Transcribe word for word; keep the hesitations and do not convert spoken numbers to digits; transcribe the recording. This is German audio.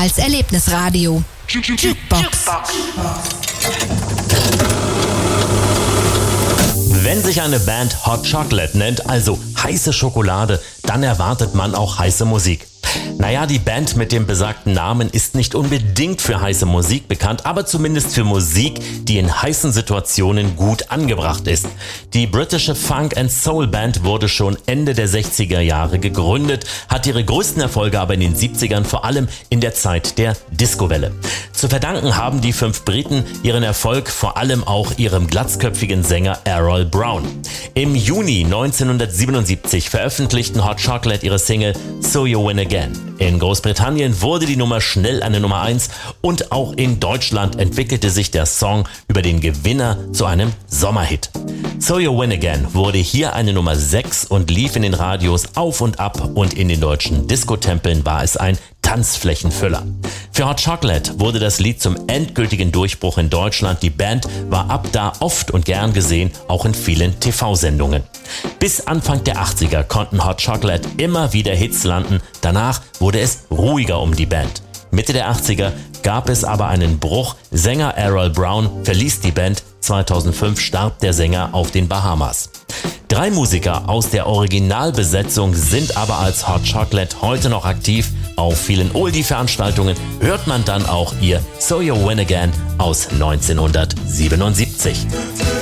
als Erlebnisradio. Jukebox. Wenn sich eine Band Hot Chocolate nennt, also heiße Schokolade, dann erwartet man auch heiße Musik. Naja, die Band mit dem besagten Namen ist nicht unbedingt für heiße Musik bekannt, aber zumindest für Musik, die in heißen Situationen gut angebracht ist. Die britische Funk and Soul Band wurde schon Ende der sechziger Jahre gegründet, hat ihre größten Erfolge aber in den siebzigern, vor allem in der Zeit der Discowelle. Zu verdanken haben die fünf Briten ihren Erfolg vor allem auch ihrem glatzköpfigen Sänger Errol Brown. Im Juni neunzehnhundertsiebenundsiebzig veröffentlichten Hot Chocolate ihre Single So You Win Again. In Großbritannien wurde die Nummer schnell eine Nummer eins und auch in Deutschland entwickelte sich der Song über den Gewinner zu einem Sommerhit. So You Win Again wurde hier eine Nummer sechs und lief in den Radios auf und ab, und in den deutschen Diskotempeln war es ein Tanzflächenfüller. Für Hot Chocolate wurde das Lied zum endgültigen Durchbruch in Deutschland. Die Band war ab da oft und gern gesehen, auch in vielen T V-Sendungen. Bis Anfang der achtziger konnten Hot Chocolate immer wieder Hits landen. Danach wurde es ruhiger um die Band. Mitte der achtziger gab es aber einen Bruch. Sänger Errol Brown verließ die Band. zweitausendfünf starb der Sänger auf den Bahamas. Drei Musiker aus der Originalbesetzung sind aber als Hot Chocolate heute noch aktiv. Auf vielen Oldie-Veranstaltungen hört man dann auch ihr So You Win Again aus neunzehnhundertsiebenundsiebzig.